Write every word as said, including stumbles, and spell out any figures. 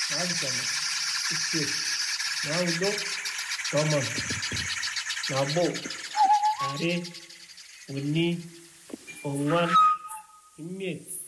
na-abịkwana ike na udo na ọma na agbọ are uni onwan imiet